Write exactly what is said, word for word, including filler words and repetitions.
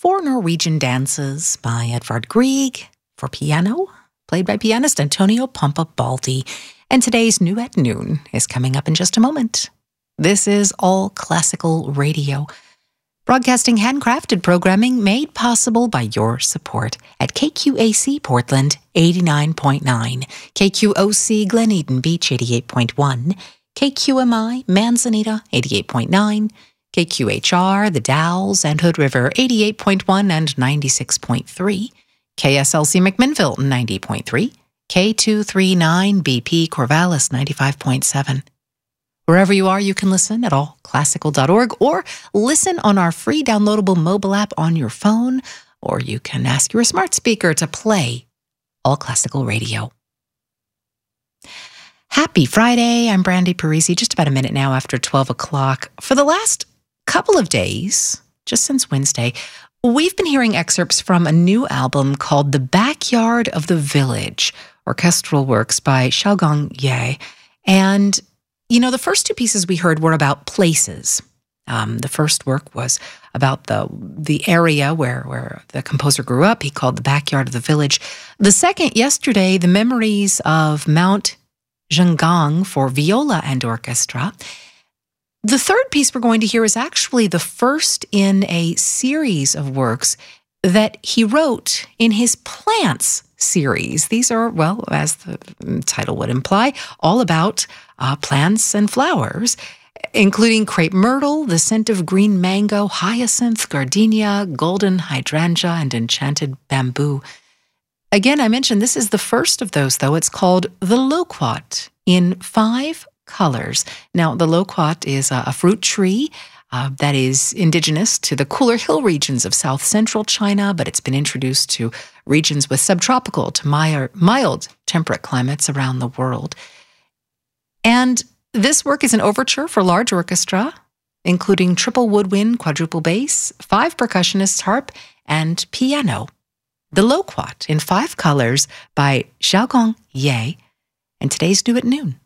Four Norwegian Dances by Edvard Grieg for piano, played by pianist Antonio Pompa-Baldi. And today's New at Noon is coming up in just a moment. This is All Classical Radio, broadcasting handcrafted programming made possible by your support at K Q A C Portland eighty-nine point nine, K Q O C Glen Eden Beach eighty-eight point one, K Q M I Manzanita eighty-eight point nine, K Q H R The Dalles and Hood River eighty-eight point one and ninety-six point three, K S L C McMinnville ninety point three, K two thirty-nine B P Corvallis ninety-five point seven. Wherever you are, you can listen at all classical dot org or listen on our free downloadable mobile app on your phone, or you can ask your smart speaker to play All Classical Radio. Happy Friday. I'm Brandy Parisi, just about a minute now after twelve o'clock. For the last couple of days, just since Wednesday, we've been hearing excerpts from a new album called The Backyard of the Village, orchestral works by Xiaogong Ye. And you know, the first two pieces we heard were about places. Um, the first work was about the the area where, where the composer grew up. He called The Backyard of the Village. The second, yesterday, The Memories of Mount Zhenggang for viola and orchestra. The third piece we're going to hear is actually the first in a series of works that he wrote in his Plants series. These are, well, as the title would imply, all about uh, plants and flowers, including crepe myrtle, the scent of green mango, hyacinth, gardenia, golden hydrangea, and enchanted bamboo. Again, I mentioned this is the first of those, though. It's called the loquat in five colors. Now, the loquat is a, a fruit tree Uh, that is indigenous to the cooler hill regions of south central China, but it's been introduced to regions with subtropical to mild, mild temperate climates around the world. And this work is an overture for large orchestra, including triple woodwind, quadruple bass, five percussionists, harp, and piano. The Loquat in five colors by Xiaogong Ye, and today's New at Noon.